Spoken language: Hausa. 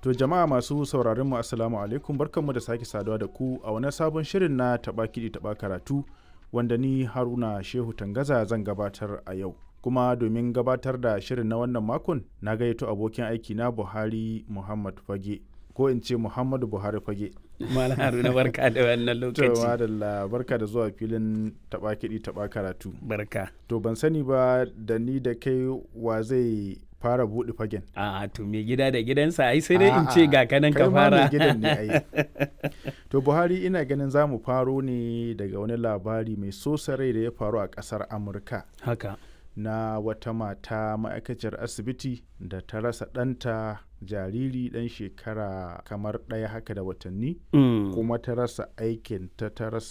To jama'a masu sauraron mu assalamu alaikum, barkanmu da sake saduwa da ku a wani sabon shirin na taɓa kiɗi taɓa karatu wanda ni Haruna Shehu Tangaza zan gabatar a yau. Kuma domin gabatar da shirin na wannan makon na gayyato abokin aiki na Buhari Muhammad Fage, ko in ce Muhammadu Buhari Fage. Malam Haruna barka da wannan lokaci. To madalla, barka da zuwa filin taɓa kiɗi taɓa karatu. Barka. To ban sani ba da ni da kai wa zai fara buɗe fagen. A to me gida da gidansa ai sai dai in ce ga kanan ka fara. Kai ma gidan ne ai. To Buhari, ina ganin za mu faro ne daga wani labari mai sosa rai da ya faru a ƙasar Amurka. Haka. Na wata mata ma'aikaciyar asibiti da ta rasa ɗanta jariri ɗan shekara kamar ɗaya haka da watanni, kuma ta rasa aikin ta rasa